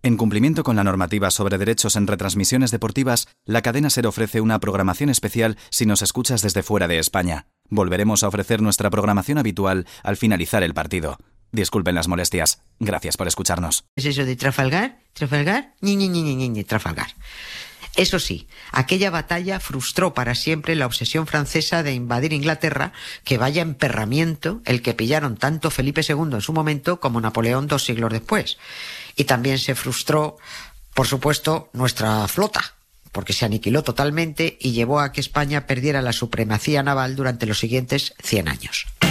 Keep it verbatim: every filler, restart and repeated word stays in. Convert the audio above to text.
En cumplimiento con la normativa sobre derechos en retransmisiones deportivas, la cadena SER ofrece una programación especial si nos escuchas desde fuera de España. Volveremos a ofrecer nuestra programación habitual al finalizar el partido. Disculpen las molestias. Gracias por escucharnos. ¿Es eso de Trafalgar? ¿Trafalgar? Ñi, Ñi, Ñi, Ñi, Ñi, Trafalgar. Eso sí, aquella batalla frustró para siempre la obsesión francesa de invadir Inglaterra, que vaya emperramiento el que pillaron tanto Felipe segundo en su momento como Napoleón dos siglos después. Y también se frustró, por supuesto, nuestra flota, porque se aniquiló totalmente y llevó a que España perdiera la supremacía naval durante los siguientes cien años.